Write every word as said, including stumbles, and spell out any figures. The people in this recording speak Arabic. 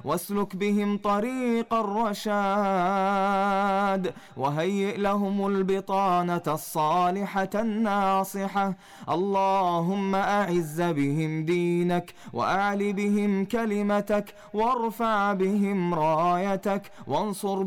واسلك بهم طريق الرشاد، وهيئ لهم البطانة الصالحة الناصحة. اللهم أعز بهم دينك، وأعل بهم كلمتك، وارفع بهم رايتك، وانصر